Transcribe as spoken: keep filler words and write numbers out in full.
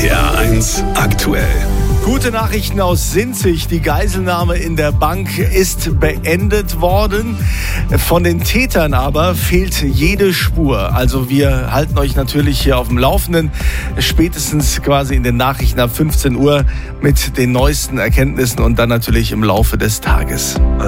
R T R eins aktuell. Gute Nachrichten aus Sinzig. Die Geiselnahme in der Bank ist beendet worden. Von den Tätern aber fehlt jede Spur. Also wir halten euch natürlich hier auf dem Laufenden. Spätestens quasi in den Nachrichten ab fünfzehn Uhr mit den neuesten Erkenntnissen und dann natürlich im Laufe des Tages.